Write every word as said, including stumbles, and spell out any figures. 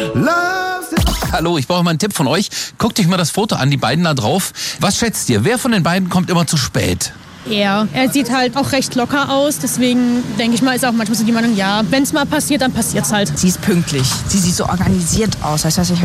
Hallo, ich brauche mal einen Tipp von euch. Guckt euch mal das Foto an, die beiden da drauf. Was schätzt ihr? Wer von den beiden kommt immer zu spät? Er. Er sieht halt auch recht locker aus, deswegen denke ich mal, ist auch manchmal so die Meinung, ja, wenn es mal passiert, dann passiert es halt. Sie ist pünktlich. Sie sieht so organisiert aus. Das heißt, ich